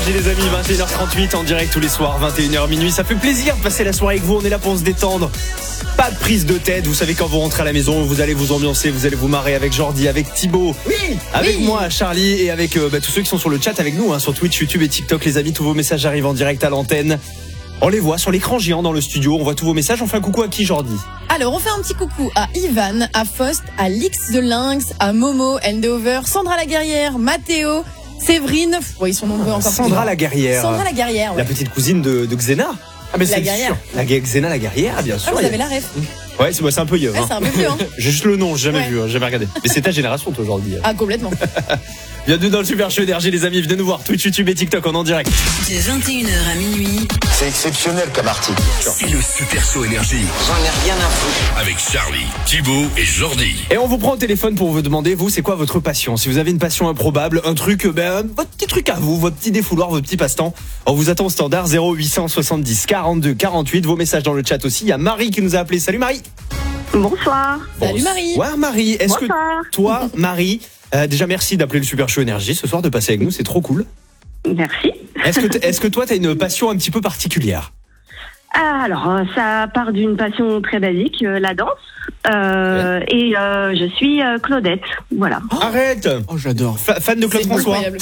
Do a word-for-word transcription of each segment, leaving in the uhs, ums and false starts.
Énergie les amis, vingt et une heures trente-huit en direct tous les soirs, vingt et une heures minuit. Ça fait plaisir de passer la soirée avec vous, on est là pour se détendre. Pas de prise de tête, vous savez quand vous rentrez à la maison, vous allez vous ambiancer, vous allez vous marrer avec Jordi, avec Thibaut, oui, avec oui. moi, Charlie et avec euh, bah, tous ceux qui sont sur le chat avec nous, hein, sur Twitch, YouTube et TikTok. Les amis, tous vos messages arrivent en direct à l'antenne. On les voit sur l'écran géant dans le studio, on voit tous vos messages. On fait un coucou à qui, Jordi? Alors, on fait un petit coucou à Ivan, à Faust, à Lix the Lynx, à Momo, Endover, Sandra la Guerrière, Mathéo, Séverine. Oui, ils sont nombreux encore. Sandra la Guerrière. Sandra la Guerrière, ouais. La petite cousine de, de Xena. Ah, mais La c'est Guerrière. sûr. La Gue- Xena la Guerrière, bien sûr. Ah, vous avez la ref. Ouais, c'est, moi, c'est un peu vieux. Ouais, Hein. c'est un peu vieux, hein. J'ai juste le nom, j'ai jamais Ouais. vu, hein, j'ai jamais regardé. Mais c'est ta génération, toi, aujourd'hui. Ah, complètement. Bienvenue dans le Super Show Énergie, les amis. Venez nous voir, Twitch, YouTube et TikTok, en en direct. De vingt et une heures à minuit, C'est exceptionnel comme article. C'est le Super Show Énergie J'en ai rien à foutre. avec Charlie, Thibaut et Jordi. Et on vous prend au téléphone pour vous demander, vous, c'est quoi votre passion? Si vous avez une passion improbable, un truc, ben, votre petit truc à vous, votre petit défouloir, votre petit passe-temps. On vous attend au standard zéro huit cent soixante-dix quarante-deux quarante-huit. Vos messages dans le chat aussi. Il y a Marie qui nous a appelé. Salut Marie. Bonsoir. Salut Marie. Ouais, Marie. Est-ce Bonsoir. que toi, Marie, euh, déjà merci d'appeler le Super Show Énergie ce soir, de passer avec nous, c'est trop cool. Merci. Est-ce que, t- est-ce que toi, t'as une passion un petit peu particulière? Ah, alors, euh, ça part d'une passion très basique, euh, la danse. Euh, et euh, je suis euh, Claudette. Voilà. Arrête. Oh, j'adore. Fa- fan de Claude C'est François. incroyable.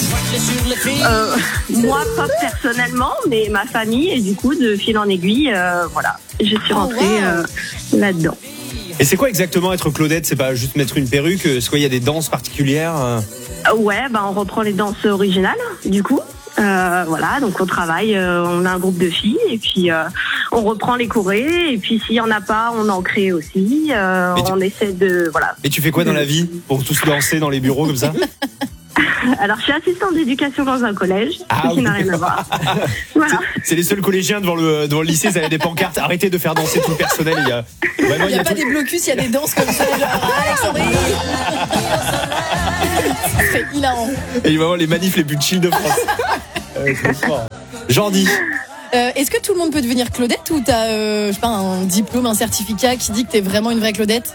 Euh, moi, pas personnellement, mais ma famille. Et du coup, de fil en aiguille, euh, voilà. Je suis rentrée wow. euh, là-dedans. Et c'est quoi exactement être Claudette? C'est pas juste mettre une perruque? Est-ce qu'il y a des danses particulières? Euh, ouais, bah, on reprend les danses originales, du coup. Euh, voilà, donc on travaille, euh, on a un groupe de filles et puis euh, on reprend les chorés et puis s'il y en a pas, on en crée aussi. Euh, Mais tu- On essaie de voilà. Et tu fais quoi dans la vie pour tous danser dans les bureaux comme ça? Alors je suis assistante d'éducation dans un collège, Ah, ce qui oui. n'a rien à voir. Voilà. C'est les seuls collégiens devant le, devant le lycée, ça avait des pancartes. Arrêtez de faire danser tout le personnel. Il y a, vraiment, Il n'y a pas tout- des blocus, il y a des danses comme ça. Genre, Alexandrie. C'est hilarant. Et vraiment les manifs les plus chill de France. Euh, trop fort. Jordi. Euh, Est-ce que tout le monde peut devenir Claudette ou t'as, euh, je sais pas, un diplôme, un certificat qui dit que t'es vraiment une vraie Claudette?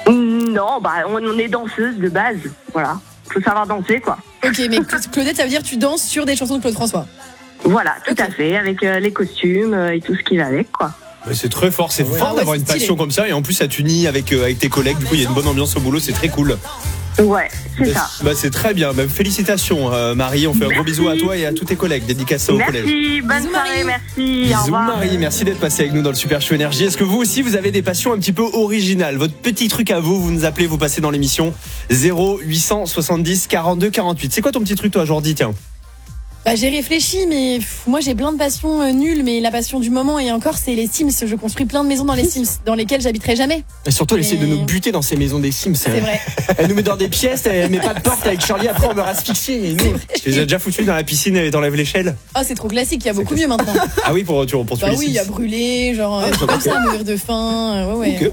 Non, bah on, on est danseuse de base, voilà. Faut savoir danser quoi. Ok, mais Claudette, ça veut dire que tu danses sur des chansons de Claude François. Voilà, tout à fait, avec euh, les costumes euh, et tout ce qui va avec quoi. Mais c'est très fort, c'est Ah fort ouais, d'avoir c'est une stylé. passion comme ça et en plus ça t'unit avec, euh, avec tes collègues. Du coup il y a une bonne ambiance au boulot, c'est très cool. Ouais, c'est ça. Bah, c'est très bien. Bah, félicitations euh, Marie, on fait un gros bisou à toi et à tous tes collègues. Dédicace au collège. Merci, bonne Bisous, soirée, Marie. merci. Au Bisous revoir. Marie, merci d'être passée avec nous dans le Super Show Énergie. Est-ce que vous aussi vous avez des passions un petit peu originales? Votre petit truc à vous, vous nous appelez, vous passez dans l'émission zéro huit cent soixante-dix quarante-deux quarante-huit. C'est quoi ton petit truc toi Jordi, tiens? Bah, j'ai réfléchi, mais pff, moi j'ai plein de passions euh, nulles, mais la passion du moment et encore c'est les Sims. Je construis plein de maisons dans les Sims, dans lesquelles j'habiterai jamais. Et surtout, elle essaie de Mais- nous buter dans ces maisons des Sims. C'est vrai. Elle nous met dans des pièces, elle met pas de porte avec Charlie, après on meurt asphyxié. Et nous, Tu les as déjà foutus dans la piscine et t'enlèves l'échelle? Ah, c'est trop classique, il y a beaucoup mieux maintenant. Ah oui, pour, tu- pour tuer Bah les oui, il y a Sims. brûlé, genre, euh, comme ça, mourir de faim. euh, Ouais, ouais. Ok.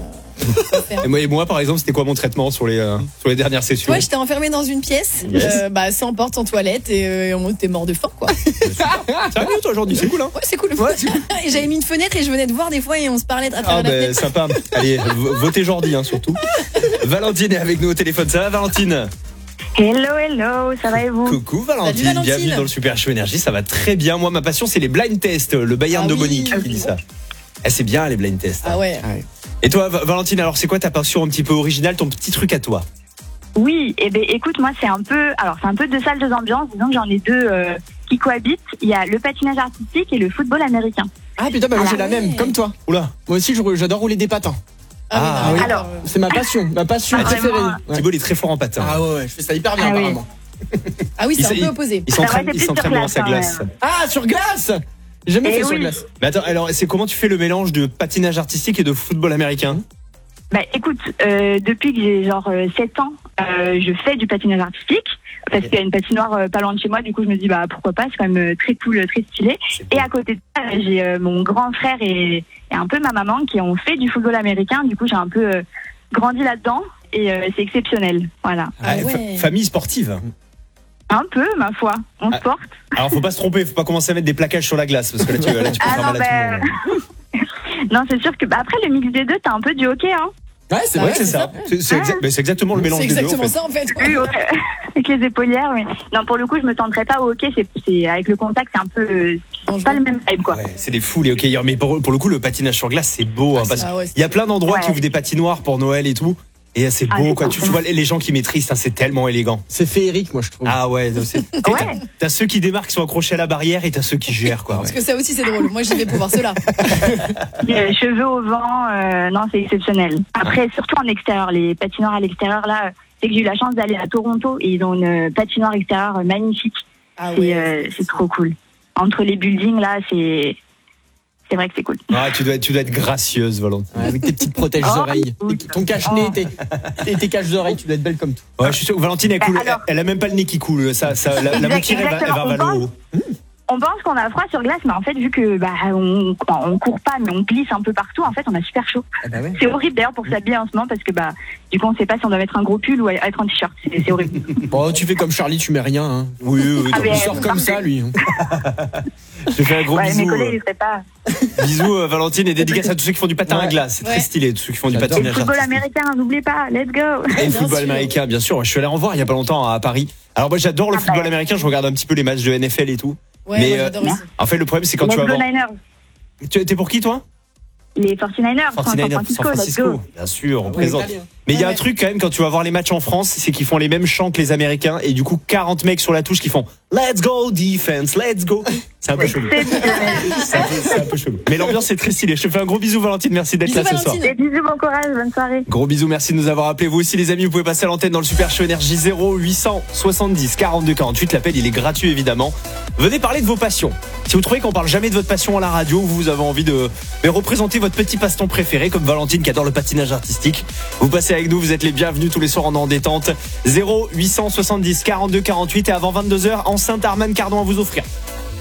Et moi, et moi, par exemple, c'était quoi mon traitement sur les, euh, sur les dernières sessions? Ouais, j'étais enfermée dans une pièce, Yes. euh, bah, sans porte, sans toilette, et euh, on était mort de faim, quoi. Ça va mieux toi aujourd'hui, c'est cool hein? Ouais, c'est cool. Ouais, c'est Et j'avais mis une fenêtre et je venais de voir des fois et on se parlait à travers Ah la ben fenêtre. sympa. Allez, v- votez Jordi hein, surtout. Valentine est avec nous au téléphone. Ça va Valentine? Hello, hello, ça va et vous? Coucou Valentine, Salut, Valentine. bienvenue dans le Super Show Énergie, ça va très bien. Moi ma passion c'est les blind tests, le Bayern Ah de oui. Monique qui dit ça. Eh, c'est bien les blind tests. hein. Ah ouais. Et toi Va- Valentine, alors c'est quoi ta passion un petit peu originale, ton petit truc à toi? Oui, et ben écoute, moi c'est un peu, alors c'est un peu deux salles, deux ambiances. Disons que j'en ai deux euh, qui cohabitent. Il y a le patinage artistique et le football américain. Ah putain, bah, moi Ah j'ai la ouais. même, comme toi. Oula. Moi aussi, je- j'adore rouler des patins. Ah, mais non, oui. alors, C'est ma passion, ma passion Ah, préférée. vraiment. Ouais. Thibaut il est très fort en patin. Ah ouais, ouais, je fais ça hyper bien Ah oui. apparemment. ah oui, c'est Il un s'est- peu opposé. Il s'entraîne, Ah ouais, c'est il plus s'entraîne sur dans sa glace, glace. hein, Ah, sur glace. J'ai jamais Eh fait sur oui. glace. Mais attends, alors c'est comment tu fais le mélange de patinage artistique et de football américain? Bah écoute, euh, depuis que j'ai genre euh, sept ans, euh, je fais du patinage artistique parce qu'il y a une patinoire euh, pas loin de chez moi. Du coup, je me dis bah pourquoi pas, c'est quand même euh, très cool, très stylé. Et à côté de ça, j'ai euh, mon grand frère et, et un peu ma maman qui ont fait du football américain. Du coup, j'ai un peu euh, grandi là-dedans et euh, c'est exceptionnel. Voilà. Ah Ouais, ouais. fa- famille sportive. Un peu, ma foi, on Ah. se porte. Alors faut pas se tromper, faut pas commencer à mettre des plaquages sur la glace parce que là tu, là, tu peux Ah faire non, mal à tout le monde. Non, c'est sûr que bah, après le mix des deux, t'as un peu du hockey, hein. Ouais, c'est Bah vrai, ouais, c'est c'est ça. ça. C'est c'est exa- mais c'est exactement le mélange C'est des deux. en exactement fait. ça en fait. Oui, ouais. Avec les épaulières, oui. Non, pour le coup, je me tenterais pas au hockey. C'est, c'est avec le contact, c'est un peu euh, c'est pas le même vibe, quoi. Ouais, c'est des fous les hockeyeurs. Mais pour, pour le coup, le patinage sur glace, c'est beau. Hein, parce Ah ouais, qu'il y a plein d'endroits Ouais. qui ouvrent des patinoires pour Noël et tout. Et c'est Ah, beau, c'est quoi. cool. Tu, tu vois les gens qui maîtrisent, hein, c'est tellement élégant. C'est féerique, moi, je trouve. Ah ouais, donc c'est- t'as- Ouais. t'as- t'as ceux qui démarquent, qui sont accrochés à la barrière, et t'as ceux qui gèrent, quoi. Parce Ouais. que ça aussi c'est drôle. Moi j'y vais pour voir cela. Euh, cheveux au vent, euh, non, c'est exceptionnel. Après, surtout en extérieur, les patinoires à l'extérieur, là, c'est que j'ai eu la chance d'aller à Toronto et ils ont une patinoire extérieure magnifique. Ah Et ouais. euh, c'est trop cool. Entre les buildings, là, c'est c'est vrai que c'est cool. Ah, tu dois être, tu dois être gracieuse, Valentine. Ouais, avec tes petites protèges Oh, oreilles. oui. Ton cache-nez, Oh. tes, tes, tes caches d'oreilles, tu dois être belle comme tout. Ouais, je suis sûr que Valentine est cool. Bah, alors- elle, elle a même pas le nez qui coule. Ça, ça, la, la Exact- bouquille, elle va, elle va exactement. vers le haut. On pense qu'on a froid sur glace, mais en fait, vu que bah, on, on court pas, mais on glisse un peu partout, en fait, on a super chaud. Ah bah ouais. C'est horrible d'ailleurs pour s'habiller en ce moment parce que bah, du coup, on sait pas si on doit mettre un gros pull ou être en t-shirt. C'est, c'est horrible. Bon, tu fais comme Charlie, tu mets rien. Hein. Oui, oui, oui. Ah, non, mais- Il sort comme ça, lui. Je te fais un gros Ouais, mes bisou. collègues, euh, ils seraient pas. Bisous, euh, Valentine, et dédicace à tous ceux qui font du patin à Ouais. glace. C'est Ouais. très stylé, tous ceux qui font du J'adore. Et le patinage football artistique. américain, n'oubliez pas, let's go. Et le Bien football sûr. américain, bien sûr. Je suis allé en voir il y a pas longtemps à Paris. Alors moi, j'adore le Ah, football bah. américain. Je regarde un petit peu les matchs de N F L et tout. Ouais, mais, moi euh, j'adore aussi. En fait, le problème, c'est quand Les tu vas voir. Niners, Tu T'es pour qui, toi? les forty-niners, San forty-niners, Francisco, San let's Francisco. go. Bien sûr, on Ouais, présente. italien. Mais il y a Ouais, un ouais. truc quand même quand tu vas voir les matchs en France, c'est qu'ils font les mêmes chants que les Américains et du coup quarante mecs sur la touche qui font Let's go defense, let's go. C'est un peu chelou. C'est C'est un peu, c'est un peu chelou. Mais l'ambiance est très stylée. Je te fais un gros bisou, Valentine. Merci d'être Bisous, là ce soir. Valentine. Des bisous, bon courage, bonne soirée. Gros bisous, merci de nous avoir appelés. Vous aussi, les amis, vous pouvez passer à l'antenne dans le Super Show Énergie zéro huit cent soixante-dix quarante-deux quarante-huit. L'appel, il est gratuit, évidemment. Venez parler de vos passions. Si vous trouvez qu'on parle jamais de votre passion à la radio, vous avez envie de mais représenter votre petit passe-temps préféré, comme Valentine qui adore le patinage artistique, vous passez avec nous, vous êtes les bienvenus tous les soirs en en détente. zéro huit cent soixante-dix quarante-deux quarante-huit et avant vingt-deux heures, enceinte Arman Cardon à vous offrir.